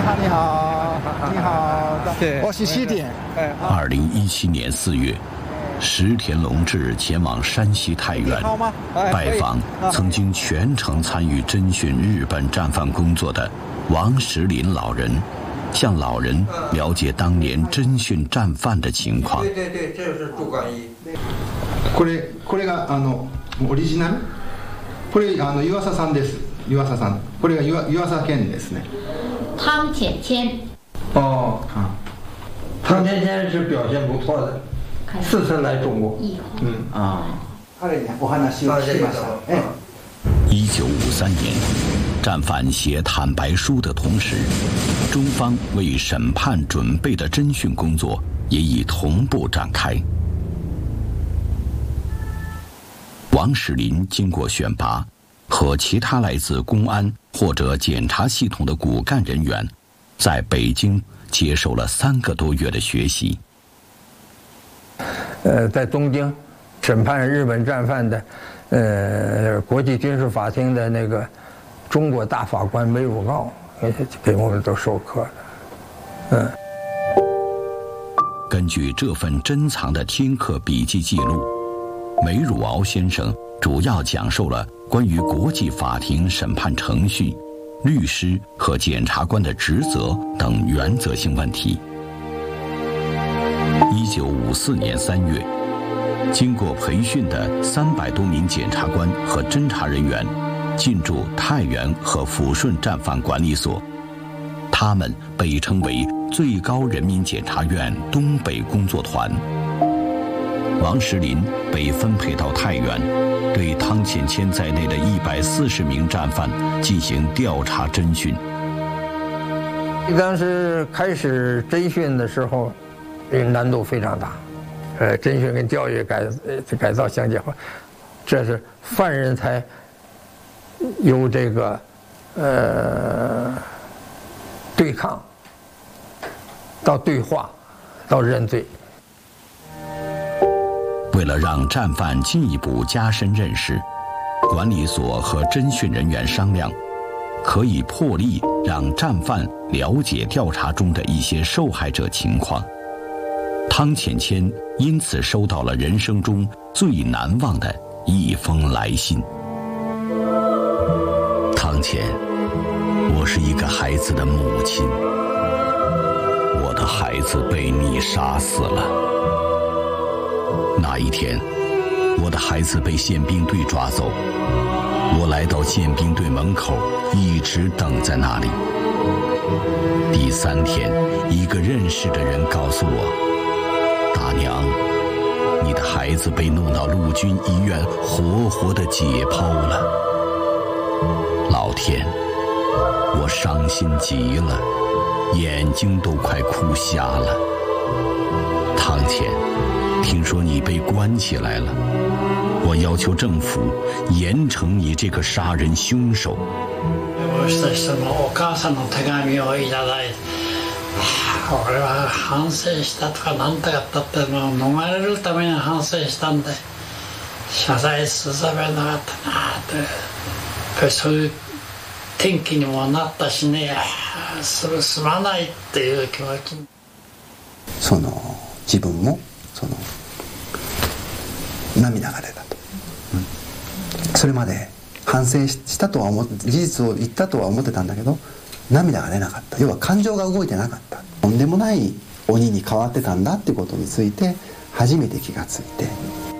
好，你好，你好，我是西点。 2017年4月，石田隆志前往山西太原，拜访曾经全程参与侦讯日本战犯工作的王石林老人，向老人了解当年侦讯战犯的情况。 对，这是驻港一。 これがオリジナル。これ湯浅さんです。湯浅さん。これが湯浅健ですね。 汤浅谦。 哦，汤浅谦是表现不错的，4次来中国。 彼にお話を聞きました。 1953年，战犯写坦白书的同时，中方为审判准备的侦讯工作也已同步展开。王石林经过选拔，和其他来自公安或者检察系统的骨干人员，在北京接受了3个多月的学习。 在东京审判日本战犯的，国际军事法庭的那个中国大法官梅汝杲给我们都授课了。 根据这份珍藏的听课笔记记录，梅汝敖先生主要讲述了关于国际法庭审判程序、律师和检察官的职责等原则性问题。1954年3月，经过培训的300多名检察官和侦查人员进驻太原和抚顺战犯管理所，他们被称为最高人民检察院东北工作团。王石林被分配到太原，对汤浅谦在内的140名战犯进行调查侦讯。 当时开始侦讯的时候，难度非常大。侦讯跟教育改造相结合，这是犯人才由这个对抗到对话到认罪。 为了让战犯进一步加深认识，管理所和侦讯人员商量，可以破例让战犯了解调查中的一些受害者情况。汤浅谦因此收到了人生中最难忘的一封来信。汤浅，我是一个孩子的母亲，我的孩子被你杀死了。那一天，我的孩子被宪兵队抓走，我来到宪兵队门口，一直等在那里。第3天，一个认识的人告诉我，大娘，你的孩子被弄到陆军医院，活活的解剖了。老天，我伤心极了，眼睛都快哭瞎了。汤浅，听说你被关起来了，我要求政府严惩你这个杀人凶手。 我した人のお母さんの手紙をいただいて、俺は反省したとか何とかったってのを逃れるために反省したんで、謝罪すべなかったなって、やっぱりそういう転機にもなったしね、すまないっていう気持ち。 自分も涙が出たと、それまで反省したとは事実を言ったとは思ってたんだけど、涙が出なかった。要は感情が動いてなかった。とんでもない鬼に変わってたんだってことについて初めて気がついて。